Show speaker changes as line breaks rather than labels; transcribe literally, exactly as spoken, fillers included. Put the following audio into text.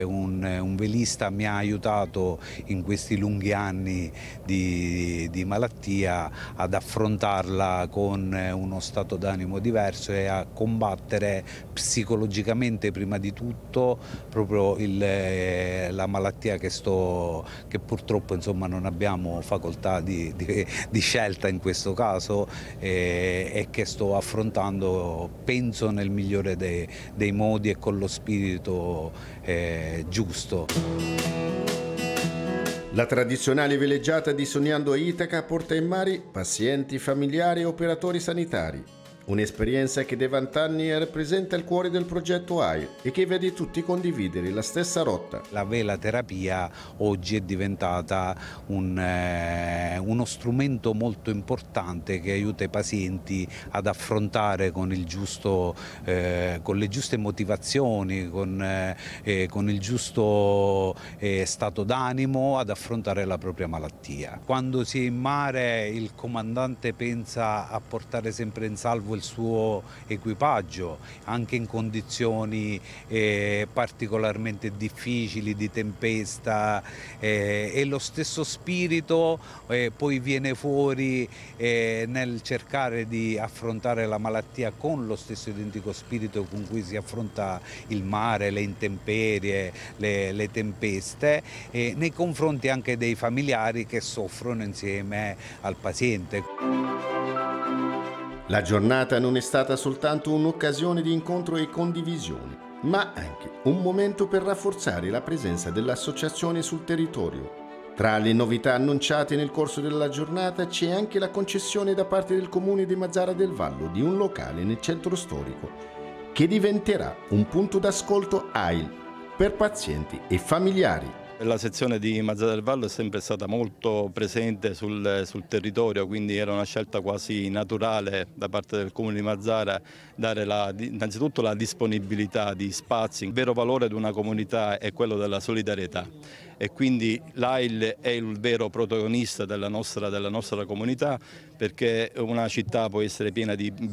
Un, un velista mi ha aiutato in questi lunghi anni di, di malattia ad affrontarla con uno stato d'animo diverso e a combattere psicologicamente prima di tutto proprio il, la malattia che, sto, che purtroppo insomma, non abbiamo facoltà di, di, di scelta in questo caso e, e che sto affrontando penso nel migliore dei, dei modi e con lo spirito eh, giusto.
La tradizionale veleggiata di Sognando a Itaca porta in mare pazienti, familiari e operatori sanitari. Un'esperienza che da vent'anni rappresenta il cuore del progetto A I L e che vede tutti condividere la stessa rotta.
La veloterapia oggi è diventata un, eh, uno strumento molto importante che aiuta i pazienti ad affrontare con, il giusto, eh, con le giuste motivazioni, con, eh, con il giusto eh, stato d'animo ad affrontare la propria malattia. Quando si è in mare il comandante pensa a portare sempre in salvo il suo equipaggio, anche in condizioni eh, particolarmente difficili, di tempesta, eh, e lo stesso spirito eh, poi viene fuori eh, nel cercare di affrontare la malattia con lo stesso identico spirito con cui si affronta il mare, le intemperie, le, le tempeste, eh, nei confronti anche dei familiari che soffrono insieme al paziente.
La giornata non è stata soltanto un'occasione di incontro e condivisione, ma anche un momento per rafforzare la presenza dell'associazione sul territorio. Tra le novità annunciate nel corso della giornata c'è anche la concessione da parte del comune di Mazara del Vallo di un locale nel centro storico, che diventerà un punto d'ascolto A I L per pazienti e familiari.
La sezione di Mazara del Vallo è sempre stata molto presente sul, sul territorio, quindi era una scelta quasi naturale da parte del Comune di Mazara dare la, innanzitutto la disponibilità di spazi. Il vero valore di una comunità è quello della solidarietà e quindi l'A I L è il vero protagonista della nostra, della nostra comunità, perché una città può essere piena di